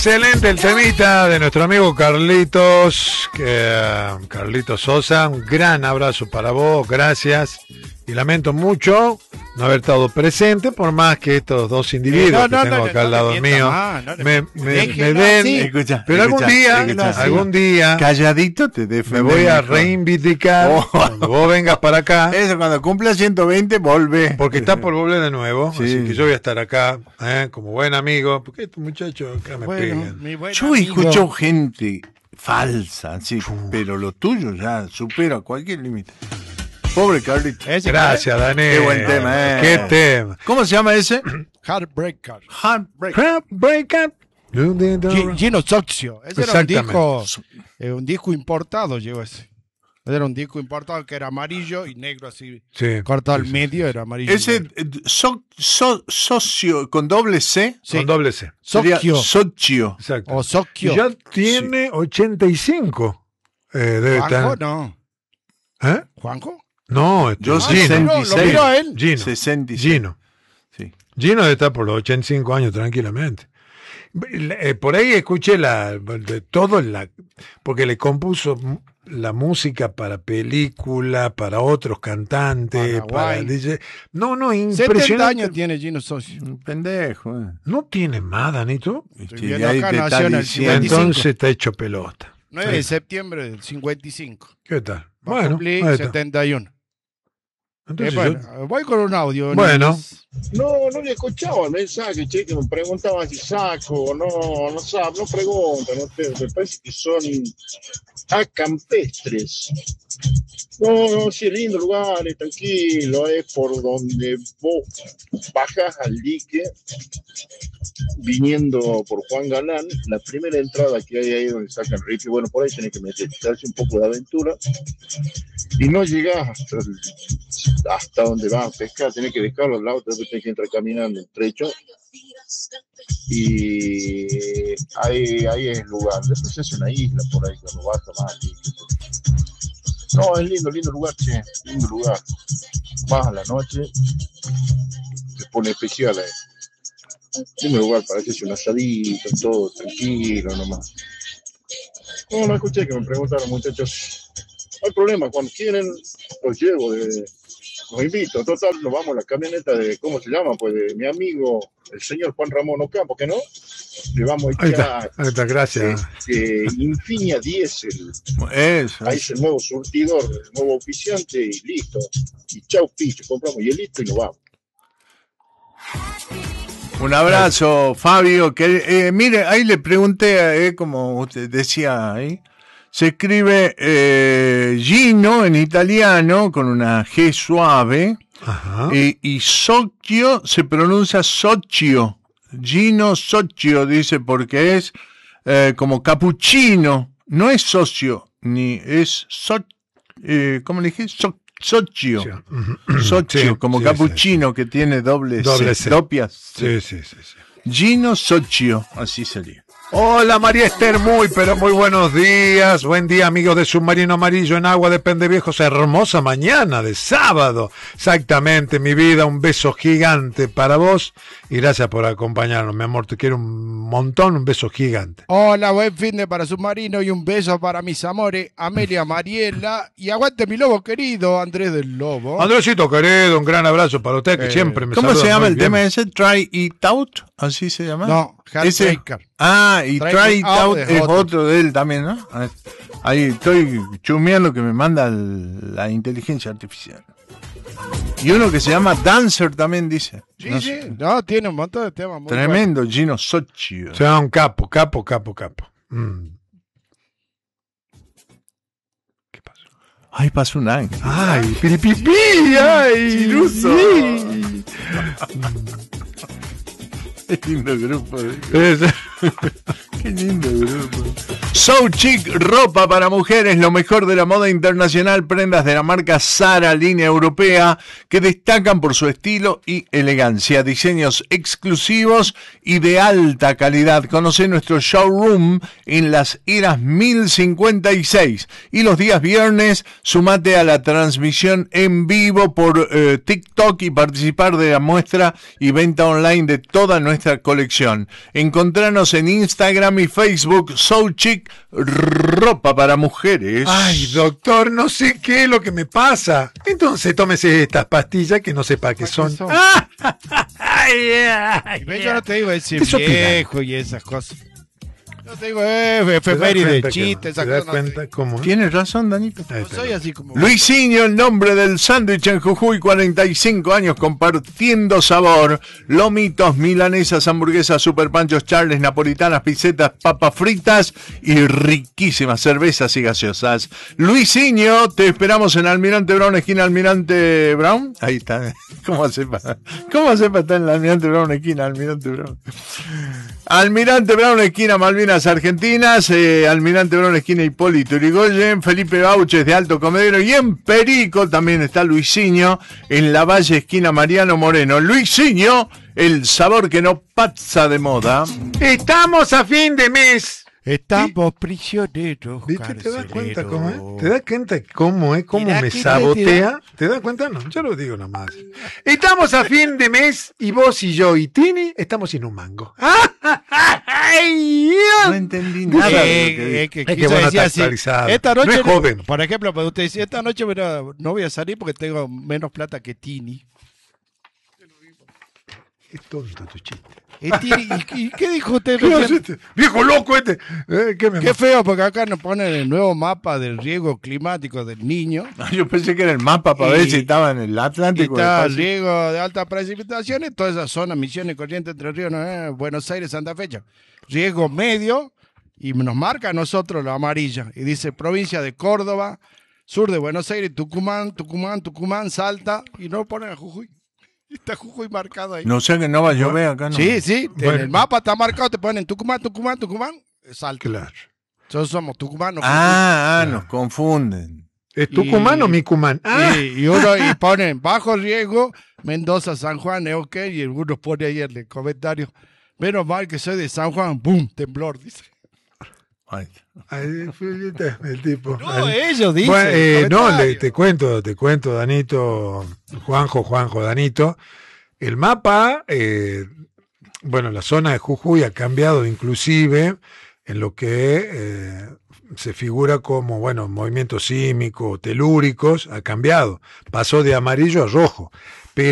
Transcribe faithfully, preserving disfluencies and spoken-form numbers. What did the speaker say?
Excelente el temita de nuestro amigo Carlitos, que, uh, Carlitos Sosa, un gran abrazo para vos, gracias. Y lamento mucho no haber estado presente, por más que estos dos individuos eh, no, no, que tengo no, acá no, al lado mío más, no, me, me, me den. Sí. Escucha, pero escucha, algún día, escucha, algún día, calladito te defendés. Me voy a reivindicar oh. cuando vos vengas para acá. Eso, cuando cumpla ciento veinte, volvé. Porque está por volver de nuevo, sí. Así que yo voy a estar acá eh, como buen amigo. Porque estos muchachos acá me bueno, pegan. Yo escucho gente falsa, sí, pero lo tuyo ya supera cualquier límite. Pobre Carlitos. Gracias, Daniel. Qué buen tema, eh. Qué tema. ¿Cómo se llama ese? Heartbreaker. Heartbreaker. Heartbreaker. Gino Soccio. Ese era un disco, eh, un disco importado, llegó ese. Era un disco importado que era amarillo y negro así. Sí. Cortado al medio, era amarillo. Ese so, so, socio con doble C. Sí. Con doble C. Socio. Socio. Exacto. O Soccio. Ya tiene sí. ochenta y cinco. Eh, debe Juanjo, estar. no. ¿Eh? ¿Juanjo? No, esto yo es sesenta y seis. No, lo miró él. Gino. sesenta y seis. Gino. Sí. Gino debe estar por los ochenta y cinco años tranquilamente. Eh, por ahí escuché la de todo la porque le compuso la música para película, para otros cantantes, Paraguay. para D J. No, no, impresionante. setenta años tiene Gino Soccio. Un pendejo. Eh. No tiene más, Danito. Sí, acá nació en el cincuenta y cinco. Entonces está hecho pelota. nueve de septiembre del cincuenta y cinco. ¿Qué tal? Va bueno, a cumplir setenta y uno. Entonces, eh, bueno, yo... voy con un audio. Bueno. No, no le escuchaba el mensaje, che, que me preguntaban si saco, no, no sabe, no preguntan, no te, me parece que son acampestres. No, no, sí, es lindo lugar, es tranquilo, es por donde vos bajas al dique, viniendo por Juan Galán, la primera entrada que hay ahí donde sacan rifle, bueno, por ahí tenés que meterse un poco de aventura, y no llegás hasta, hasta donde vas a pescar, tenés que dejarlo al lado, después tenés que entrar caminando el trecho, y ahí, ahí es el lugar. Después es una isla por ahí, cuando vas a más aquí. No, es lindo, lindo lugar, che, lindo lugar. Vas a la noche, se pone especial ahí. Lindo lugar para hacerse un asadito, todo tranquilo nomás. No, no escuché que me preguntaron, muchachos. No hay problema, cuando quieren, los llevo, de, los invito. Total, nos vamos a la camioneta de, ¿cómo se llama? Pues de mi amigo, el señor Juan Ramón Ocampo, ¿que no? Le vamos a echar. Ahí está, gracias. Este, Infinia Diesel. Eso. Ahí es el nuevo surtidor, el nuevo oficiante y listo. Y chau, picho, compramos hielito y nos vamos. Un abrazo, Fabio. Que eh, mire, ahí le pregunté, eh, como usted decía ahí, se escribe eh, Gino en italiano con una G suave. Ajá. Eh, y Soccio se pronuncia Socio. Gino Soccio dice porque es eh, como capuchino, no es socio, ni es so, eh, ¿cómo le dije? So, socio. Sí. Socio, Sí, como sí, capuchino sí, sí. que tiene doble, doble C, C. dopias. Sí, sí, sí, sí. Gino Soccio, así sería. Hola María Esther, muy pero muy buenos días. Buen día amigos de Submarino Amarillo en Agua de Pendeviejos. Hermosa mañana de sábado. Exactamente, mi vida, un beso gigante para vos y gracias por acompañarnos, mi amor. Te quiero un montón, un beso gigante. Hola, buen fin de para Submarino y un beso para mis amores, Amelia, Mariela y aguante mi lobo querido, Andrés del Lobo. Andresito querido, un gran abrazo para usted que Eh, siempre me ¿Cómo saluda se llama muy el bien. tema ese? Try It Out, ¿así se llama? No, Ese- Heartbreaker. Ah, y Try Try It It Out Out es es otro. otro de él también, ¿no? Ahí estoy chumeando que me manda el- la inteligencia artificial. Y uno que se llama Dancer también dice. Sí, No sí, sé. no, tiene un montón de temas muy Tremendo, Gino Soccio. O sea, un capo, capo, capo, capo. Mm. ¿Qué pasó? Ay, pasó un ángel. Ay, piripipi, ay, Chiruso. sí. Qué lindo grupo. eh. Es- Qué lindo grupo. So Chic, ropa para mujeres, lo mejor de la moda internacional, prendas de la marca Zara, línea europea, que destacan por su estilo y elegancia, diseños exclusivos y de alta calidad. Conoce nuestro showroom en Las Heras mil cincuenta y seis y los días viernes sumate a la transmisión en vivo por eh, TikTok y participar de la muestra y venta online de toda nuestra colección. Encontranos en Instagram y Facebook, So Chic, ropa para mujeres. Ay, doctor, no sé qué es lo que me pasa. Entonces tómese estas pastillas que no sepa qué son. son? Ah, ay, ay, ¿Ves? Yo no te digo decir Eso viejo y esas cosas. Yo te digo, eh, efeméride, chiste, esas ¿Te das cosas. cuenta cómo? Tienes razón, Danito. Ahí No está. soy así como... Luisinho, el nombre del sándwich en Jujuy, cuarenta y cinco años compartiendo sabor. Lomitos, milanesas, hamburguesas, superpanchos, charles, napolitanas, pisetas, papas fritas y riquísimas cervezas y gaseosas. Luisinho, te esperamos en Almirante Brown, esquina Almirante Brown. Ahí está. ¿Cómo sepa? ¿Cómo sepa está en la Almirante Brown, esquina Almirante Brown? Almirante Brown, esquina Malvinas Argentinas, eh, Almirante Brown, esquina Hipólito Yrigoyen, Felipe Bauches de Alto Comedero, y en Perico también está Luisinho, en la Valle, esquina Mariano Moreno. Luisinho, el sabor que no pasa de moda. Estamos a fin de mes. Estamos prisioneros, ¿Viste? ¿Te das cuenta cómo es? carceleros. ¿Te das cuenta cómo es? ¿Cómo Mirá me que te sabotea? ¿Te das cuenta? No, yo lo digo nomás. Estamos a fin de mes y vos y yo y Tini estamos sin un mango. ¡Ay! No entendí nada de lo que Eh, eh, dijo. que Es que quiso bueno, decir está así, actualizado. esta noche, No es joven. Por ejemplo, pues usted dice, esta noche mira, no voy a salir porque tengo menos plata que Tini. Es tonto tu chiste. Eh, Tini, ¿y, y qué dijo usted? ¿Qué recién? hace este? Viejo loco este. Eh, ¿qué me Qué feo, porque acá nos ponen el nuevo mapa del riesgo climático del niño. Ah, yo pensé que era el mapa para Y- ver si estaba en el Y Atlántico. está o el el riesgo de altas precipitaciones, toda esa zona, Misiones, Corrientes, Entre Ríos, eh, Buenos Aires, Santa Fe. Riesgo medio, y nos marca a nosotros la amarilla. Y dice provincia de Córdoba, sur de Buenos Aires, Tucumán, Tucumán, Tucumán, Salta, y no ponen a Jujuy. Y está Jujuy marcado ahí. No sé que no va a llover acá, ¿no? Sí, sí, Bueno. en el mapa está marcado, te ponen Tucumán, Tucumán, Tucumán, Salta. Claro. Nosotros somos tucumanos. Ah, ah, Claro. nos confunden. ¿Es Tucumán Y- o Micumán? Ah, Y, y uno y ponen bajo riesgo, Mendoza, San Juan, es ok, y algunos pone ahí en el comentario, menos mal que soy de San Juan, boom, temblor, dice. Ay. ahí fue el tipo. No, Ahí. ellos dicen. Bueno, eh, no, comentario. le, te cuento, te cuento, Danito, Juanjo, Juanjo, Danito. El mapa, eh, bueno, la zona de Jujuy ha cambiado inclusive en lo que eh, se figura como, bueno, movimientos sísmicos, telúricos, ha cambiado. Pasó de amarillo a rojo.